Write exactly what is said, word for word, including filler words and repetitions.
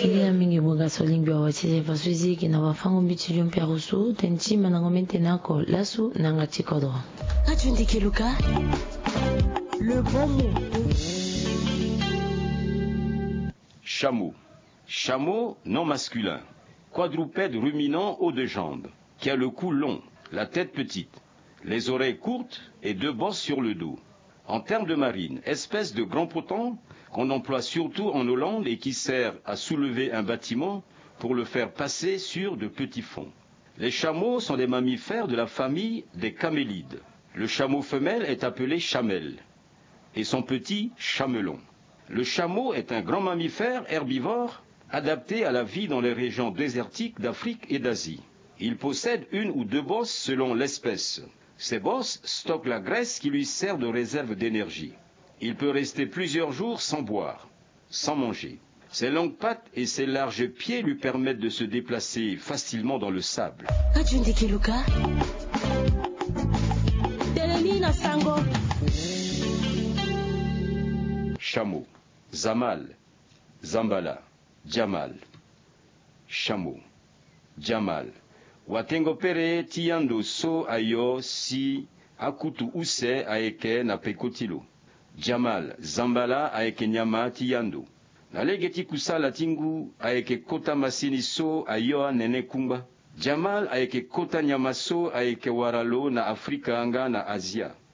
Segila mingi bunga soling biwa wachize fasuizi ki na wafango bichi lion piarusu tenchi manangomente nako lasu nanga chikodro. Radio Keluka, le bon mot. Chameau. Chameau non masculin. Quadrupède ruminant haut de jambes, qui a le cou long, la tête petite, les oreilles courtes et deux bosses sur le dos. En termes de marine, espèce de grand potent qu'on emploie surtout en Hollande et qui sert à soulever un bâtiment pour le faire passer sur de petits fonds. Les chameaux sont des mammifères de la famille des camélides. Le chameau femelle est appelé chamelle et son petit chamelon. Le chameau est un grand mammifère herbivore adapté à la vie dans les régions désertiques d'Afrique et d'Asie. Il possède une ou deux bosses selon l'espèce. Ces bosses stockent la graisse qui lui sert de réserve d'énergie. Il peut rester plusieurs jours sans boire, sans manger. Ses longues pattes et ses larges pieds lui permettent de se déplacer facilement dans le sable. Chameau, Zamal, Zambala, Jamal. Chameau, Jamal. Watengo pere tiando so ayo si akutu use aeke na pekotilo. Jamal, Zambala aeke nyama tiando. Nalegeti kusala tingu aeke kota masini so ayo nene kumba. Jamal aeke kota nyama so aeke waralo na Afrika anga na Asia.